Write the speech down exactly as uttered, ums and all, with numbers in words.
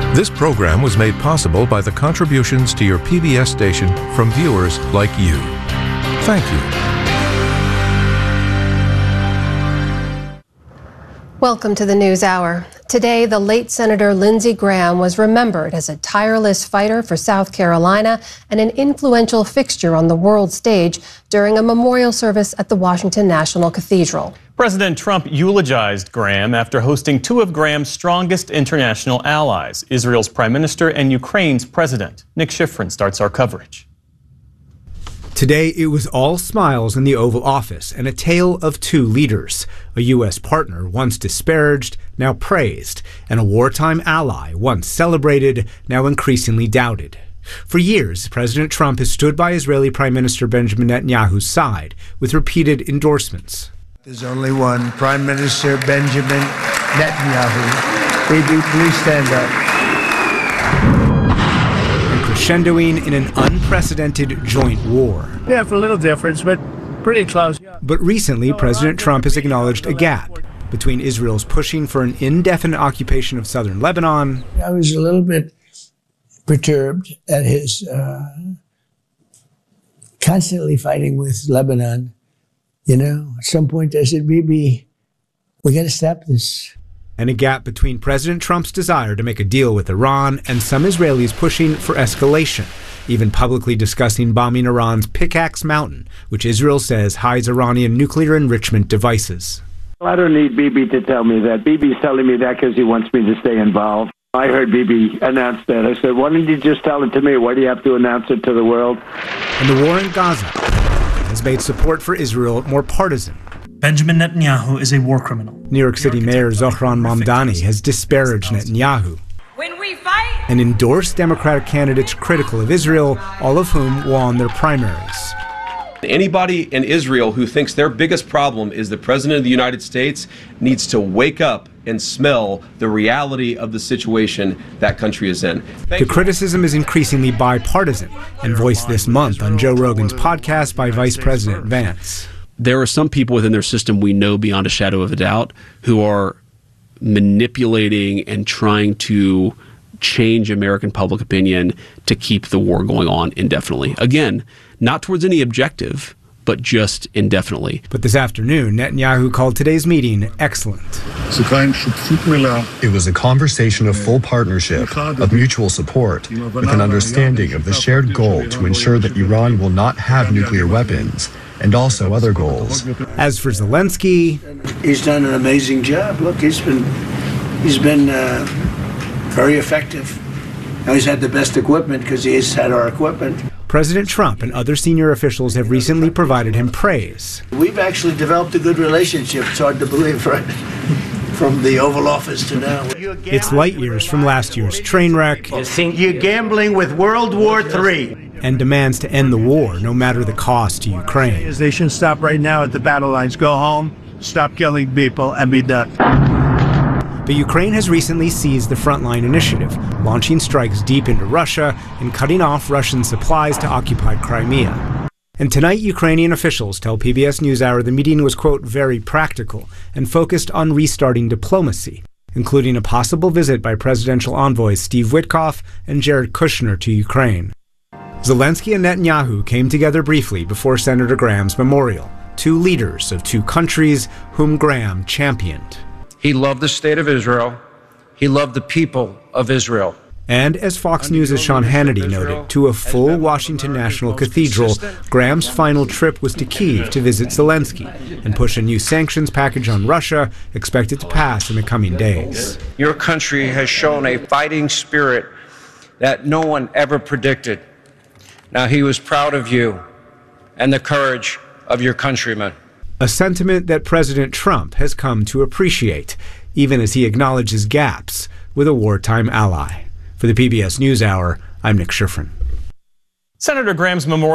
This program was made possible by the contributions to your P B S station from viewers like you. Thank you. Welcome to the News Hour. Today, the late Senator Lindsey Graham was remembered as a tireless fighter for South Carolina and an influential fixture on the world stage during a memorial service at the Washington National Cathedral. President Trump eulogized Graham after hosting two of Graham's strongest international allies, Israel's Prime Minister and Ukraine's President. Nick Schifrin starts our coverage. Today, it was all smiles in the Oval Office and a tale of two leaders, a U S partner once disparaged, now praised, and a wartime ally once celebrated, now increasingly doubted. For years, President Trump has stood by Israeli Prime Minister Benjamin Netanyahu's side with repeated endorsements. There's only one, Prime Minister Benjamin Netanyahu. Baby, please stand up. Crescendoing in an unprecedented joint war. Yeah, for a little difference, but pretty close. But recently, President Trump has acknowledged a gap between Israel's pushing for an indefinite occupation of southern Lebanon. I was a little bit perturbed at his uh, constantly fighting with Lebanon. You know, at some point I said, Bibi, we got to stop this. And a gap between President Trump's desire to make a deal with Iran and some Israelis pushing for escalation, even publicly discussing bombing Iran's Pickaxe Mountain, which Israel says hides Iranian nuclear enrichment devices. I don't need Bibi to tell me that. Bibi's telling me that because he wants me to stay involved. I heard Bibi announce that. I said, why didn't you just tell it to me? Why do you have to announce it to the world? And the war in Gaza has made support for Israel more partisan. Benjamin Netanyahu is a war criminal. New York City Mayor Zohran Mamdani has disparaged Netanyahu when we fight and endorsed Democratic candidates critical of Israel, all of whom won their primaries. Anybody in Israel who thinks their biggest problem is the President of the United States needs to wake up and smell the reality of the situation that country is in. Thank the you. Criticism is increasingly bipartisan and voiced this month on Joe Rogan's podcast by Vice President Vance. There are some people within their system we know beyond a shadow of a doubt who are manipulating and trying to change American public opinion to keep the war going on indefinitely. Again, not towards any objective, but just indefinitely. But this afternoon, Netanyahu called today's meeting excellent. It was a conversation of full partnership, of mutual support, with an understanding of the shared goal to ensure that Iran will not have nuclear weapons, and also other goals. As for Zelensky, he's done an amazing job. Look, he's been he's been uh, very effective. Now he's had the best equipment because he has had our equipment. President Trump and other senior officials have recently provided him praise. We've actually developed a good relationship. It's hard to believe, right? From the Oval Office to now. It's light years from last year's train wreck. You're gambling with World War Three. And demands to end the war, no matter the cost to Ukraine. They should stop right now at the battle lines. Go home, stop killing people, and be done. But Ukraine has recently seized the Frontline Initiative, launching strikes deep into Russia and cutting off Russian supplies to occupied Crimea. And tonight, Ukrainian officials tell P B S NewsHour the meeting was, quote, very practical and focused on restarting diplomacy, including a possible visit by presidential envoys Steve Witkoff and Jared Kushner to Ukraine. Zelensky and Netanyahu came together briefly before Senator Graham's memorial, two leaders of two countries whom Graham championed. He loved the state of Israel. He loved the people of Israel. And as Fox News' Sean Hannity noted, to a full Washington National Cathedral, Graham's final trip was to Kyiv to visit Zelensky and push a new sanctions package on Russia expected to pass in the coming days. Your country has shown a fighting spirit that no one ever predicted. Now, he was proud of you and the courage of your countrymen. A sentiment that President Trump has come to appreciate, even as he acknowledges gaps with a wartime ally. For the P B S NewsHour, I'm Nick Schifrin. Senator Graham's memorial